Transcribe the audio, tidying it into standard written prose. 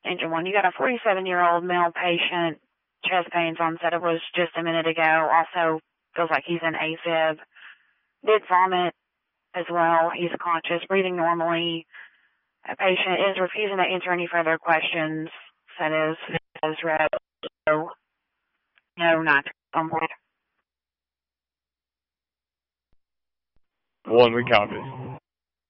Engine 1. You got a 47-year-old male patient, chest pains onset of was just a minute ago. Also feels like he's in AFib. Did vomit as well. He's conscious, breathing normally. A patient is refusing to answer any further questions. That is red. So, no, not on board. 1, we copy.